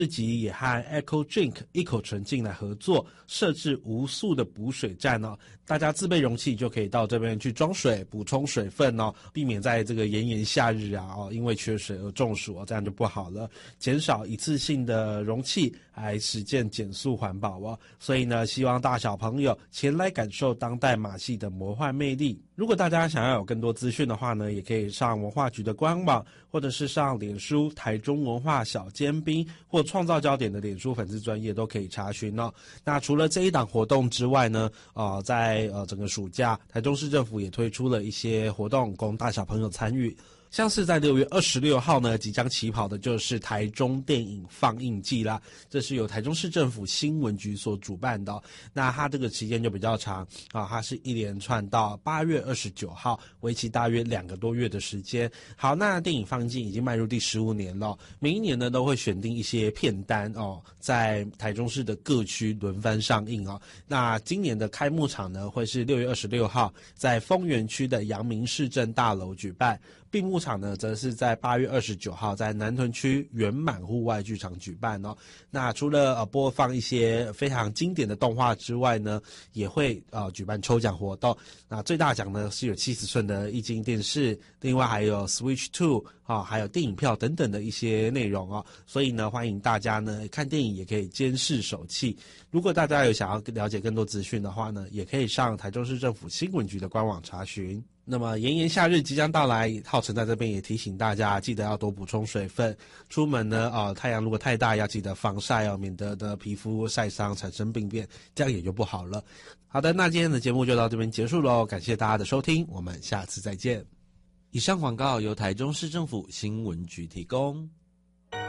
市集也和 Eco Drink 一口纯净来合作，设置无塑的补水站哦，大家自备容器就可以到这边去装水，补充水分哦，避免在这个炎炎夏日啊因为缺水而中暑这样就不好了。减少一次性的容器，来实践减速环保哦。所以呢，希望大小朋友前来感受当代马戏的魔幻魅力。如果大家想要有更多资讯的话呢，也可以上文化局的官网，或者是上脸书台中文化小尖兵或创造焦点的脸书粉丝专页都可以查询哦。那除了这一档活动之外呢，在整个暑假，台中市政府也推出了一些活动供大小朋友参与。像是在6月26号呢，即将起跑的就是台中电影放映季啦，这是由台中市政府新闻局所主办的那它这个期间就比较长它是一连串到8月29号，为期大约2个多月的时间。好，那电影放映季已经迈入第15年了，每一年呢都会选定一些片单在台中市的各区轮番上映那今年的开幕场呢会是6月26号在丰原区的阳明市政大楼举办，闭幕场呢则是在8月29号在南屯区圆满户外剧场举办那除了播放一些非常经典的动画之外呢，也会举办抽奖活动。那最大奖呢是有70寸的液晶电视，另外还有 Switch 2还有电影票等等的一些内容所以呢欢迎大家呢看电影也可以监视手气。如果大家有想要了解更多资讯的话呢，也可以上台中市政府新闻局的官网查询。那么炎炎夏日即将到来，浩辰在这边也提醒大家，记得要多补充水分。出门呢太阳如果太大，要记得防晒免得的皮肤晒伤产生病变，这样也就不好了。好的，那今天的节目就到这边结束咯，感谢大家的收听，我们下次再见。以上广告由台中市政府新闻局提供。